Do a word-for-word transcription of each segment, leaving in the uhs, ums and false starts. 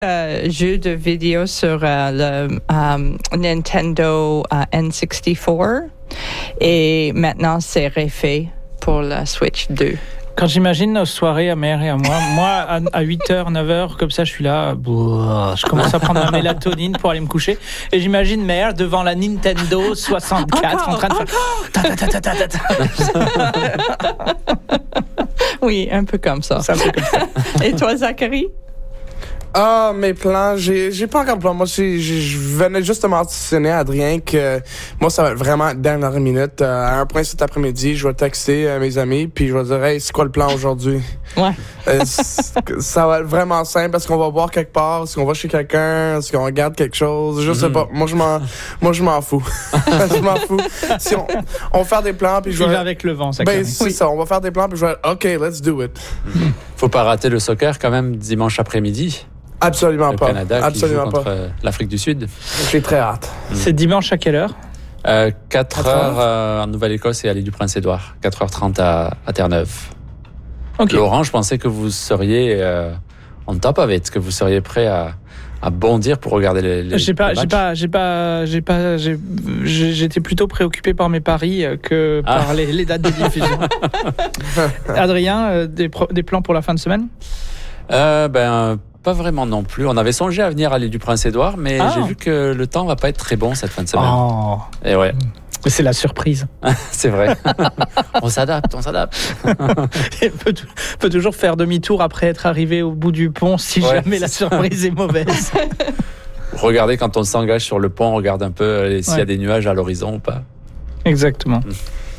Euh, jeu de vidéo sur euh, le um, Nintendo uh, N soixante-quatre et maintenant c'est refait pour la Switch deux. Quand j'imagine nos soirées à mère et à moi, moi à, à huit heures, neuf heures, comme ça je suis là, boah, je commence à prendre ma mélatonine pour aller me coucher et j'imagine mère devant la Nintendo soixante-quatre encore, en train de faire ta, ta, ta, ta, ta, ta. Oui, un peu comme ça. C'est un peu comme ça. Et toi, Zachary? Ah, mes plans, j'ai, j'ai pas encore de plan. Moi, j'ai, j'ai, je venais juste de mentionner à Adrien que moi, ça va être vraiment dernière minute. Euh, à un point cet après-midi, je vais texter euh, mes amis, puis je vais dire, hey, c'est quoi le plan aujourd'hui? Ouais. Euh, ça va être vraiment simple. Est-ce qu'on va boire quelque part? Est-ce qu'on va chez quelqu'un? Est-ce qu'on regarde quelque chose? Je sais mm-hmm. pas. Moi, je m'en, moi, je m'en fous. je m'en fous. Si on, on va faire des plans, puis je vais. Il va avec le vent, ça. Ben, c'est oui. ça. On va faire des plans, puis je vais être, OK, let's do it. Faut pas rater le soccer quand même dimanche après-midi. Absolument le pas. Le Canada Absolument qui joue contre pas. euh, l'Afrique du Sud. J'ai très hâte. C'est dimanche à quelle heure? euh, quatre heures euh, en Nouvelle-Écosse et à l'île du Prince-Édouard. quatre heures trente à, à Terre-Neuve. Okay. Laurent, je pensais que vous seriez euh, on top of it, que vous seriez prêt à, à bondir pour regarder les, les j'ai pas, les matchs. J'ai pas, j'ai pas, j'ai pas, j'ai, j'étais plutôt préoccupé par mes paris que ah. par les, les dates de diffusion. Adrien, euh, des, pro, des plans pour la fin de semaine? euh, Ben... Pas vraiment non plus. On avait songé à venir à l'île du Prince-Édouard, mais ah. j'ai vu que le temps va pas être très bon cette fin de semaine. Oh. Et ouais. Mais c'est la surprise. C'est vrai. on s'adapte, on s'adapte. On peut, peut toujours faire demi-tour après être arrivé au bout du pont si ouais, jamais la surprise est mauvaise. Regardez quand on s'engage sur le pont, on regarde un peu s'il ouais. y a des nuages à l'horizon ou pas. Exactement. Mmh.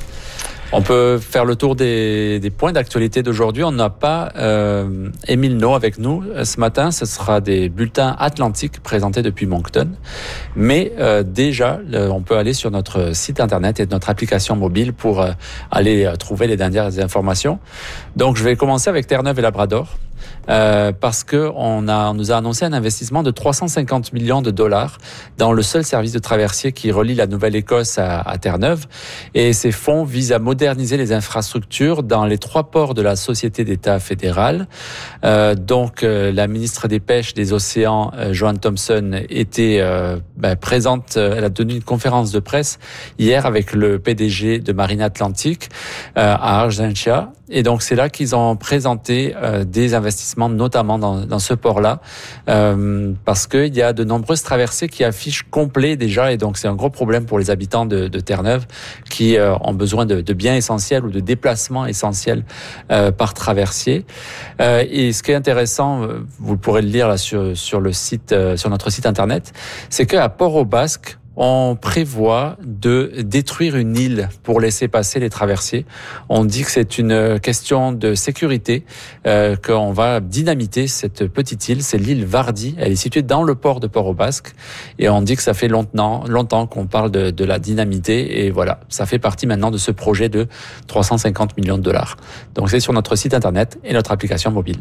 On peut faire le tour des, des points d'actualité d'aujourd'hui. On n'a pas euh, Émile No avec nous ce matin. Ce sera des bulletins atlantiques présentés depuis Moncton. Mais euh, déjà, le, on peut aller sur notre site internet et notre application mobile pour euh, aller euh, trouver les dernières informations. Donc, je vais commencer avec Terre-Neuve et Labrador. Euh, parce que on a, on nous a annoncé un investissement de trois cent cinquante millions de dollars dans le seul service de traversier qui relie la Nouvelle-Écosse à, à Terre-Neuve. Et ces fonds visent à moderniser les infrastructures dans les trois ports de la Société d'État fédérale. Euh, donc, euh, la ministre des Pêches, des Océans, euh, Joanne Thompson, était euh, ben, présente. Euh, elle a tenu une conférence de presse hier avec le P D G de Marine Atlantique euh, à Argentia. Et donc, c'est là qu'ils ont présenté euh, des investissements, notamment dans, dans ce port-là, euh, parce qu'il y a de nombreuses traversées qui affichent complet déjà, et donc c'est un gros problème pour les habitants de, de Terre-Neuve qui euh, ont besoin de, de biens essentiels ou de déplacements essentiels euh, par traversier. Euh, et ce qui est intéressant, vous pourrez le lire là sur, sur le site, euh, sur notre site internet, c'est qu'à Port-au-Basque, on prévoit de détruire une île pour laisser passer les traversiers. On dit que c'est une question de sécurité, euh, qu'on va dynamiter cette petite île. C'est l'île Vardi. Elle est située dans le port de Port-au-Basque. Et on dit que ça fait longtemps, longtemps qu'on parle de, de la dynamiter. Et voilà, ça fait partie maintenant de ce projet de trois cent cinquante millions de dollars. Donc c'est sur notre site internet et notre application mobile.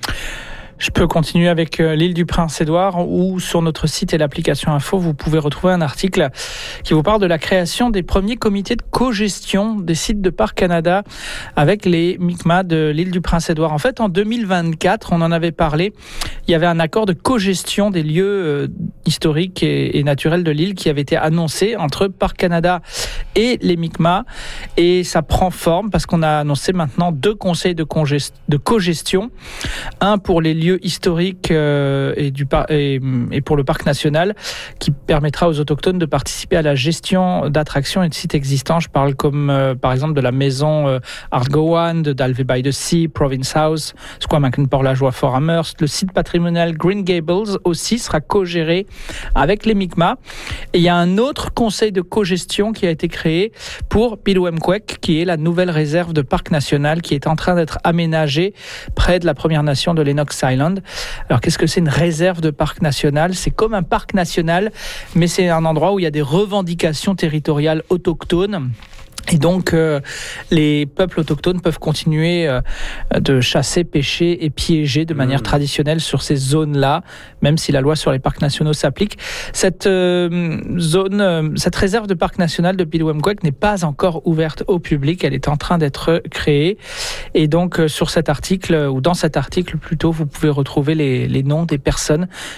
Je peux continuer avec l'île du Prince-Édouard où sur notre site et l'application Info, vous pouvez retrouver un article qui vous parle de la création des premiers comités de co-gestion des sites de Parcs Canada avec les Mi'kmaq de l'île du Prince-Édouard. En fait, en deux mille vingt-quatre, on en avait parlé, il y avait un accord de co-gestion des lieux historiques et naturels de l'île qui avait été annoncé entre Parcs Canada et les Mi'kmaq. Et ça prend forme parce qu'on a annoncé maintenant deux conseils de, congest- de co-gestion. Un pour les lieux historique euh, et, du par- et, et pour le parc national qui permettra aux autochtones de participer à la gestion d'attractions et de sites existants. Je parle comme euh, par exemple de la maison euh, Ardgowan, de Dalvey by the Sea, Province House, Squamish Port La Joie Fort Amherst. Le site patrimonial Green Gables aussi sera co-géré avec les Mi'kmaq. Et il y a un autre conseil de co-gestion qui a été créé pour Pilwemkwek, qui est la nouvelle réserve de parc national qui est en train d'être aménagée près de la Première Nation de Lennox Island. Alors, qu'est-ce que c'est une réserve de parc national? C'est comme un parc national, mais c'est un endroit où il y a des revendications territoriales autochtones. Et donc, euh, les peuples autochtones peuvent continuer euh, de chasser, pêcher et piéger de manière mmh. traditionnelle sur ces zones-là, même si la loi sur les parcs nationaux s'applique. Cette euh, zone, euh, cette réserve de parc national de Pilouamquec n'est pas encore ouverte au public. Elle est en train d'être créée. Et donc, euh, sur cet article, ou dans cet article plutôt, vous pouvez retrouver les, les noms des personnes